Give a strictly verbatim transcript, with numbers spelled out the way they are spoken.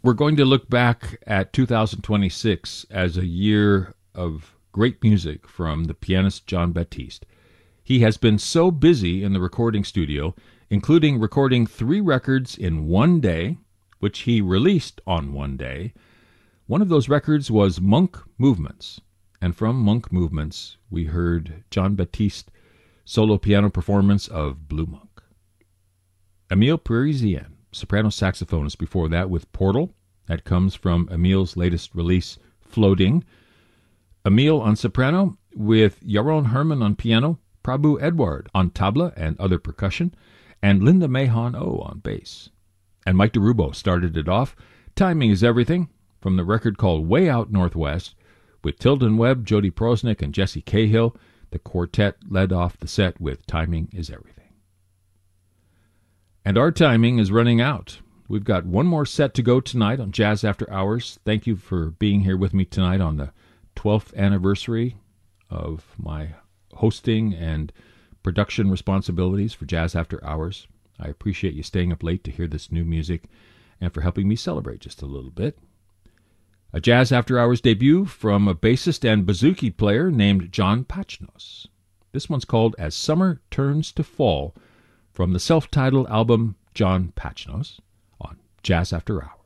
We're going to look back at two thousand twenty-six as a year of great music from the pianist Jon Batiste. He has been so busy in the recording studio, including recording three records in one day, which he released on one day. One of those records was Monk Movements, and from Monk Movements we heard Jon Batiste solo piano performance of Blue Monk. Emile Parisien, soprano saxophonist before that with Portal. That comes from Emile's latest release, Floating. Emile on soprano with Yaron Herman on piano, Prabhu Edward on tabla and other percussion, and Linda Mahon O on bass. And Mike DeRubo started it off. Timing is Everything, from the record called Way Out Northwest, with Tilden Webb, Jody Prosnick, and Jesse Cahill. The quartet led off the set with Timing is Everything. And our timing is running out. We've got one more set to go tonight on Jazz After Hours. Thank you for being here with me tonight on the twelfth anniversary of my hosting and production responsibilities for Jazz After Hours. I appreciate you staying up late to hear this new music and for helping me celebrate just a little bit. A Jazz After Hours debut from a bassist and bouzouki player named John Pachnos. This one's called As Summer Turns to Fall, from the self-titled album John Pachnos on Jazz After Hours.